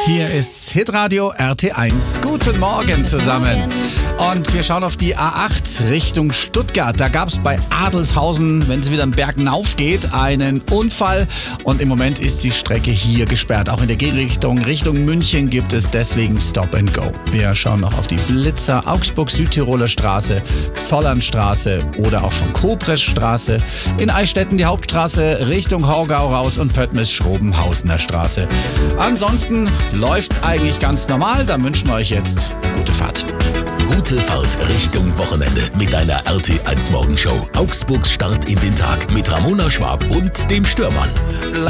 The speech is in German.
Hier ist Hitradio RT1. Guten Morgen zusammen. Und wir schauen auf die A8 Richtung Stuttgart. Da gab es bei Adelshausen, wenn es wieder einen Berg hinauf geht, einen Unfall. Und im Moment ist die Strecke hier gesperrt. Auch in der Gegenrichtung Richtung München gibt es deswegen Stop and Go. Wir schauen noch auf die Blitzer, Augsburg-Südtiroler Straße, Zollernstraße oder auch von Kopresstraße. In Eichstätten die Hauptstraße Richtung Horgau raus und Pöttmes-Schrobenhausener Straße. Ansonsten läuft's eigentlich ganz normal. Da wünschen wir euch jetzt gute Fahrt. Gute Fahrt Richtung Wochenende mit deiner RT1 Morgenshow. Augsburgs Start in den Tag mit Ramona Schwab und dem Stürmann.